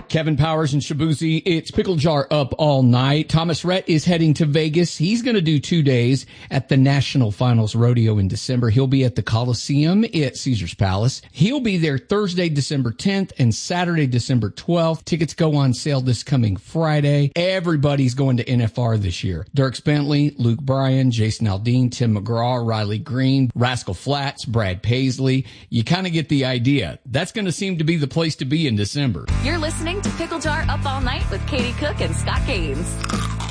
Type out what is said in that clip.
Kevin Powers and Shabuzi, it's Pickle Jar up all night. Thomas Rhett is heading to Vegas. He's going to do 2 days at the National Finals Rodeo in December. He'll be at the Coliseum at Caesars Palace. He'll be there Thursday, December 10th and Saturday, December 12th. Tickets go on sale this coming Friday. Everybody's going to NFR this year. Dierks Bentley, Luke Bryan, Jason Aldean, Tim McGraw, Riley Green, Rascal Flatts, Brad Paisley. You kind of get the idea. That's going to seem to be the place to be in December. You're listening to Pickle Jar Up All Night with Katie Cook and Scott Gaines.